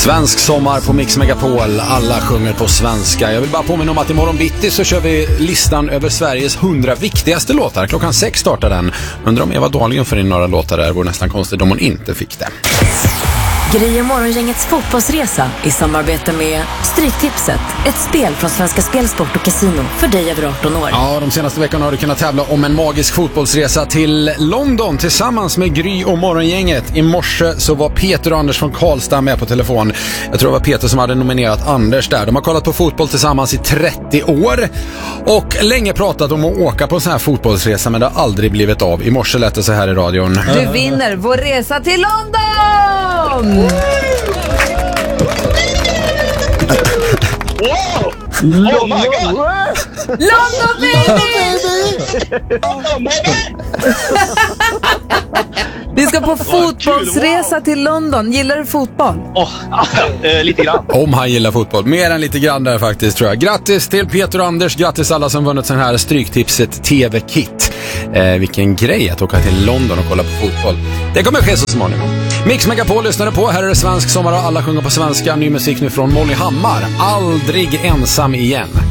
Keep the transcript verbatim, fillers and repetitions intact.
Svensk sommar på Mix Megapol. Alla sjunger på svenska. Jag vill bara påminna om att imorgon bitti så kör vi listan över Sveriges hundra viktigaste låtar. Klockan sex startar den. Undrar om Eva Dahlgren får in några låtar där. Det vore nästan konstigt om hon inte fick det. Gry och morgongängets fotbollsresa i samarbete med Stryktipset. Ett spel från Svenska Spel, Sport och Casino för dig över arton år. Ja, de senaste veckorna har du kunnat tävla om en magisk fotbollsresa till London tillsammans med Gry och morgongänget. I morse så var Peter och Anders från Karlstad med på telefon. Jag tror det var Peter som hade nominerat Anders där. De har kollat på fotboll tillsammans i trettio år och länge pratat om att åka på en sån här fotbollsresa, men det har aldrig blivit av. I morse lät det så här i radion. Du vinner vår resa till London! Wow! Oh my god! London baby! London baby! Vi ska på fotbollsresa till London. Gillar du fotboll? Oh, äh, lite grann. Om han gillar fotboll. Mer än lite grann där faktiskt, tror jag. Grattis till Peter och Anders. Grattis alla som vunnit sån här Stryktipset T V-kit. Eh, vilken grej att åka till London och kolla på fotboll. Det kommer ske så småningom. Mix Megapol lyssnade på. Här är det svensk sommar och alla sjunger på svenska. Ny musik nu från Molly Hammar. Aldrig ensam igen.